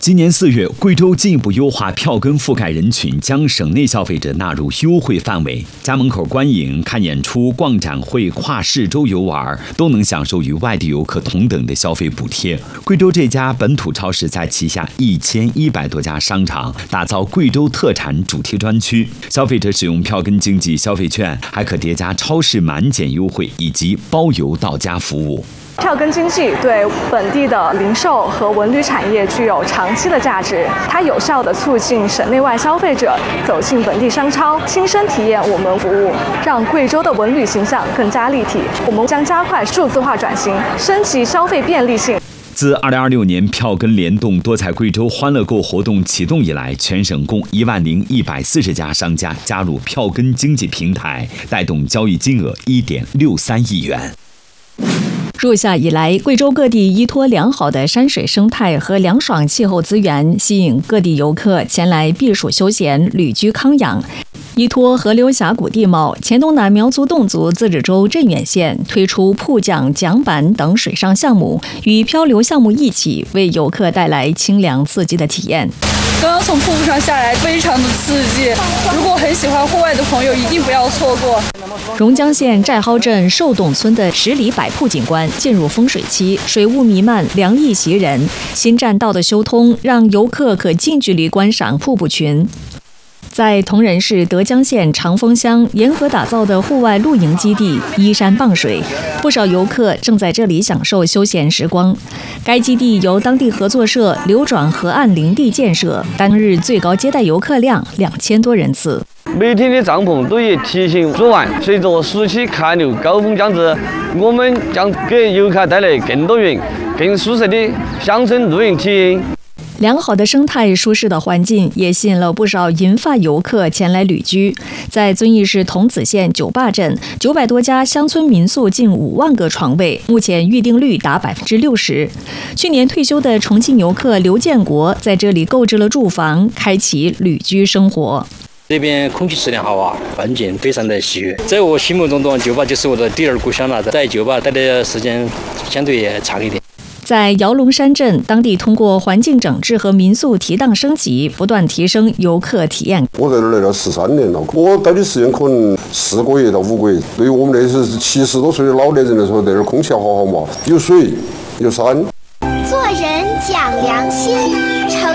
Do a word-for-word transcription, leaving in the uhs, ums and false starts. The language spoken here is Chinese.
今年四月，贵州进一步优化票根覆盖人群，将省内消费者纳入优惠范围。家门口观影、看演出、逛展会、跨市周游玩，都能享受与外地游客同等的消费补贴。贵州这家本土超市在旗下一千一百多家商场打造贵州特产主题专区，消费者使用票根经济消费券，还可叠加超市满减优惠以及包邮到家服务。 票根经济对本地的零售和文旅产业具有长期的价值，它有效地促进省内外消费者走进本地商超，亲身体验我们服务，让贵州的文旅形象更加立体。我们将加快数字化转型，升级消费便利性。 自二零二六年票根联动多彩贵州欢乐购活动启动以来，全省共一万零一百四十家商家加入票根经济平台，带动交易金额一点六三亿元。 入夏以来，贵州各地依托良好的山水生态和凉爽气候资源，吸引各地游客前来避暑休闲、旅居康养。依托河流峡谷地貌，黔东南苗族侗族自治州镇远县推出瀑降、桨板等水上项目，与漂流项目一起，为游客带来清凉刺激的体验。 刚刚从瀑布上下来，非常的刺激。如果很喜欢户外的朋友，一定不要错过。 榕江县寨蒿镇寿洞村的十里百瀑景观进入风水期，水雾弥漫，凉意袭人。新栈道的修通，让游客可近距离观赏瀑布群。在铜仁市德江县长风乡沿河打造的户外露营基地依山傍水，不少游客正在这里享受休闲时光。该基地由当地合作社流转河岸林地建设，当日最高接待游客量两千多人次。 每天的帐篷都已提前做完，随着暑期客流高峰将至，我们将给游客带来更多元、更舒适的乡村露营体验。 良好的生态、舒适的环境也吸引了不少银发游客前来旅居。在遵义市桐梓县九坝镇，九百多家乡村民宿近五万个床位，目前预订率达百分之六十。去年退休的重庆游客刘建国在这里购置了住房，开启旅居生活。 这边空气质量好啊，环境非常的喜悦。在我心目中，九坝就是我的第二故乡了。在九坝待的时间相对也长一点。 在瑶龙山镇，当地通过环境整治和民宿提档升级，不断提升游客体验。 我在这儿来了十三年了，我待的时间可能四个月到五个月。对于我们那些七十多岁的老年人来说，在这儿空气好好嘛，有水有山。 做人讲良心。